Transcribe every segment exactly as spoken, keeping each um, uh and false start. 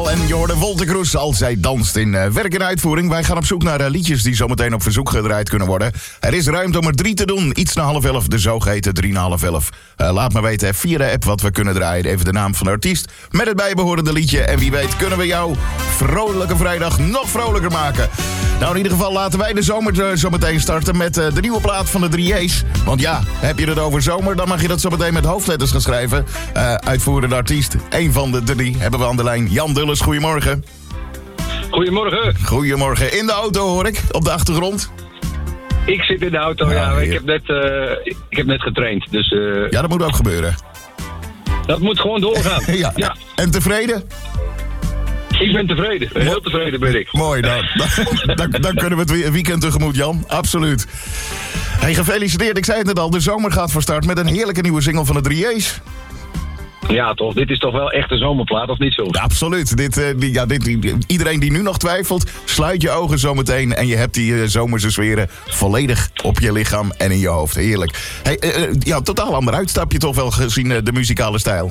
Nel en je hoorde Wolter Kroes als zij danst in uh, werk en uitvoering. Wij gaan op zoek naar uh, liedjes die zometeen op verzoek gedraaid kunnen worden. Er is ruimte om er drie te doen. Iets na half elf, de zogeheten drie na half elf. Uh, laat me weten via de app wat we kunnen draaien. Even de naam van de artiest met het bijbehorende liedje. En wie weet kunnen we jou vrolijke vrijdag nog vrolijker maken. Nou, in ieder geval laten wij de zomer uh, zometeen starten met uh, de nieuwe plaat van de drie J's. Want ja, heb je het over zomer, dan mag je dat zometeen met hoofdletters gaan schrijven. Uh, uitvoerende artiest, één van de drie, hebben we aan de lijn. Jan Dulles, goedemorgen. Goedemorgen. Goedemorgen. In de auto hoor ik, op de achtergrond. Ik zit in de auto, ja. ja. Ik, heb net, uh, ik heb net getraind, dus... Uh, ja, dat moet ook gebeuren. Dat moet gewoon doorgaan. ja. ja. En tevreden? Ik ben tevreden. Heel Mo- tevreden ben ik. Mooi, dan, dan, dan, dan kunnen we het weekend tegemoet, Jan. Absoluut. Hey, gefeliciteerd. Ik zei het net al, de zomer gaat van start met een heerlijke nieuwe single van de drie J's. Ja, toch. Dit is toch wel echt een zomerplaat, of niet zo? Ja, absoluut. Dit, uh, die, ja, dit, die, iedereen die nu nog twijfelt, sluit je ogen zometeen en je hebt die uh, zomerse sferen volledig op je lichaam en in je hoofd. Heerlijk. Hey, uh, ja, totaal ander uitstapje toch wel gezien uh, de muzikale stijl.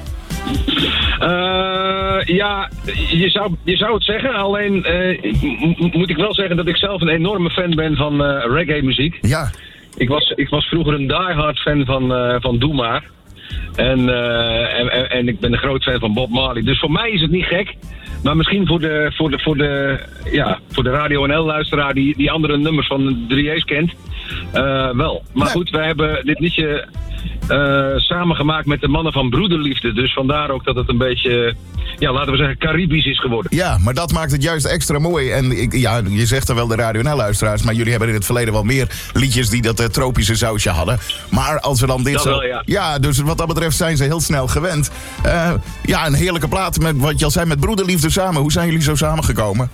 Uh, ja, je zou, je zou het zeggen. Alleen uh, m- moet ik wel zeggen dat ik zelf een enorme fan ben van uh, reggae muziek. Ja. Ik was, ik was vroeger een diehard fan van, uh, van Doe Maar. En, uh, en, en, en ik ben een groot fan van Bob Marley. Dus voor mij is het niet gek. Maar misschien voor de, voor de, voor de, ja, voor de Radio N L-luisteraar die, die andere nummers van de drie J's kent, uh, wel. Maar nee. Goed, wij hebben dit liedje uh, samengemaakt met de mannen van Broederliefde. Dus vandaar ook dat het een beetje, ja, laten we zeggen, Caribisch is geworden. Ja, maar dat maakt het juist extra mooi. En ik, ja, je zegt er wel de Radio N L-luisteraars, maar jullie hebben in het verleden wel meer liedjes die dat uh, tropische sausje hadden. Maar als we dan dit dat zo... Wel, ja. ja, dus wat dat betreft zijn ze heel snel gewend. Uh, ja, een heerlijke plaat met wat je al zei, met Broederliefde samen. Hoe zijn jullie zo samengekomen?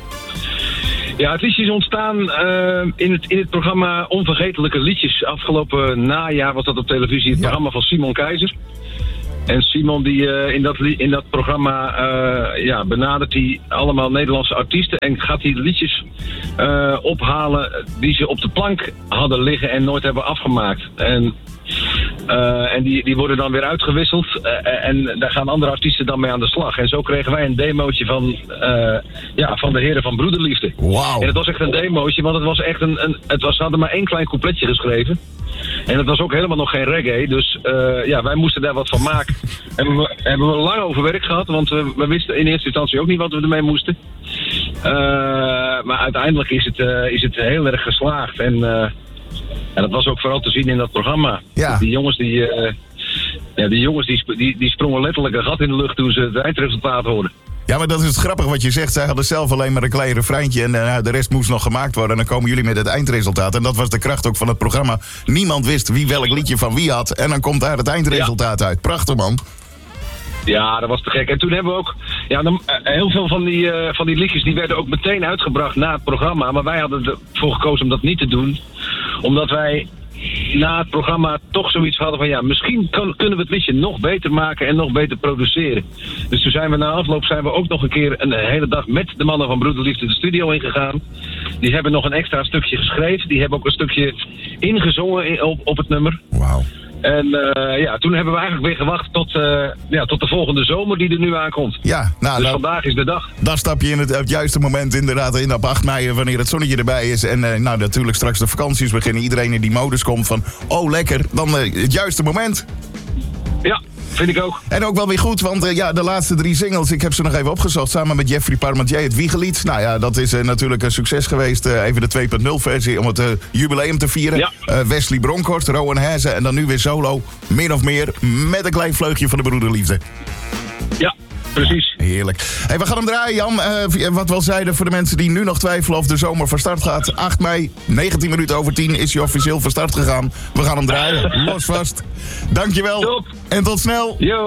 Ja, het liedje is ontstaan uh, in, het, in het programma Onvergetelijke Liedjes. Afgelopen najaar was dat op televisie het ja. programma van Simon Keizer. En Simon die uh, in, dat, in dat programma uh, ja, benadert hij allemaal Nederlandse artiesten en gaat hij liedjes uh, ophalen die ze op de plank hadden liggen en nooit hebben afgemaakt. En, uh, en die, die worden dan weer uitgewisseld uh, en daar gaan andere artiesten dan mee aan de slag. En zo kregen wij een demootje van, uh, ja, van de heren van Broederliefde. Wow. En het was echt een demootje, want het was echt een, een het was, ze hadden maar één klein coupletje geschreven. En het was ook helemaal nog geen reggae, dus uh, ja, wij moesten daar wat van maken. Hebben we, hebben we lang over werk gehad, want we, we wisten in eerste instantie ook niet wat we ermee moesten. Uh, maar uiteindelijk is het, uh, is het heel erg geslaagd. En, uh, en dat was ook vooral te zien in dat programma. Ja. Die jongens die, uh, ja, die, jongens die, die, die sprongen letterlijk een gat in de lucht toen ze het eindresultaat hoorden. Ja, maar dat is het grappige wat je zegt. Zij hadden zelf alleen maar een klein refreintje en uh, de rest moest nog gemaakt worden. En dan komen jullie met het eindresultaat. En dat was de kracht ook van het programma. Niemand wist wie welk liedje van wie had. En dan komt daar het eindresultaat ja. uit. Prachtig, man. Ja, dat was te gek. En toen hebben we ook... Ja, dan, uh, heel veel van die, uh, van die liedjes die werden ook meteen uitgebracht na het programma. Maar wij hadden ervoor gekozen om dat niet te doen. Omdat wij na het programma toch zoiets hadden van... ja, misschien kan, kunnen we het liedje nog beter maken en nog beter produceren. Dus toen zijn we na afloop zijn we ook nog een keer een hele dag met de mannen van Broederliefde de studio ingegaan. Die hebben nog een extra stukje geschreven. Die hebben ook een stukje ingezongen in, op, op het nummer. Wauw. En uh, ja, toen hebben we eigenlijk weer gewacht tot, uh, ja, tot de volgende zomer die er nu aankomt. Ja, nou, dus nou, vandaag is de dag. Dan stap je in het, het juiste moment inderdaad in op acht mei wanneer het zonnetje erbij is. En uh, nou natuurlijk straks de vakanties beginnen. Iedereen in die modus komt van, oh lekker, dan uh, het juiste moment. Ja, vind ik ook. En ook wel weer goed, want uh, ja, de laatste drie singles, ik heb ze nog even opgezocht, samen met Jeffrey Parmentier, het Wiegelied. Nou ja, dat is uh, natuurlijk een succes geweest. Uh, even de twee punt nul versie om het uh, jubileum te vieren. Ja. Uh, Wesley Bronkhorst, Rowan Heze en dan nu weer solo, min of meer, met een klein vleugje van de Broederliefde. Ja, precies. Heerlijk. Hey, we gaan hem draaien, Jan. Uh, wat we al zeiden voor de mensen die nu nog twijfelen of de zomer van start gaat. acht mei, negentien minuten over tien is hij officieel van start gegaan. We gaan hem draaien, los vast. Dankjewel. Top. En tot snel. Yo.